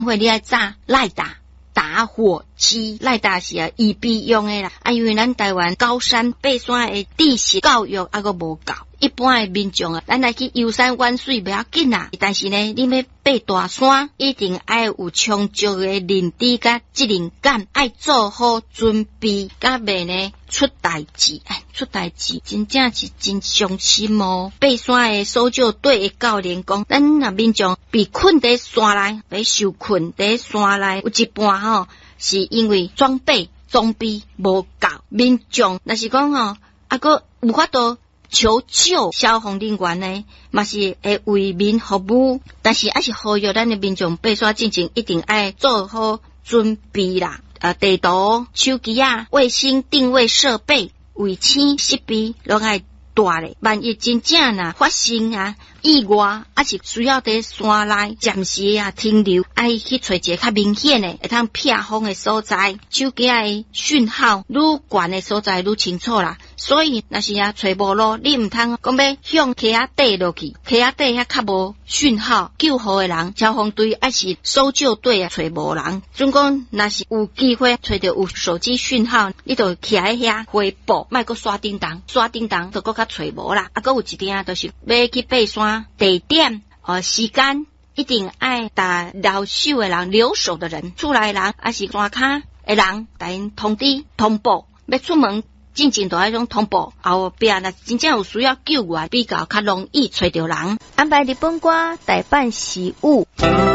会你爱炸赖打火机，赖打是预备用的啦。因为咱台湾高山爬山的地形教育还阁无够，一般的民众咱来去游山玩水不要紧啦。但是呢，你要爬大山，一定要有充足的认知甲责任感，要做好准备，甲免呢出代志。真正是真伤心哦。爬山的搜救队的教练讲，咱若民众被困在山内，被受困在山内，有一半是因为装备无够，民众若是讲还有法度求救，消防人员呢嘛是会为民服务，但是还是呼吁咱的民众爬山进前一定要做好准备啦。地图、手机卫星定位设备、卫星设备拢要带咧。万一真正发生意外，还是需要在山内暂时停留，爱去找一个较明显的会通避风的所在，手机的讯号愈悬的所在愈清楚啦。所以若是找无路，你唔通讲要向溪底落去，溪底较无讯号，救护的人、消防队还是搜救队找无人。总讲若是有机会找到有手机讯号，你就徛喺遐回报，莫阁刷叮当就阁较找无啦。阁有一点就是要去爬山。地点时间一定要打留守的人，厝内人还是山骹的人，甲因通知通报，要出门进前都要种通报，后壁若真正有需要救援，比较较容易找到人。 安排日本歌代办习务。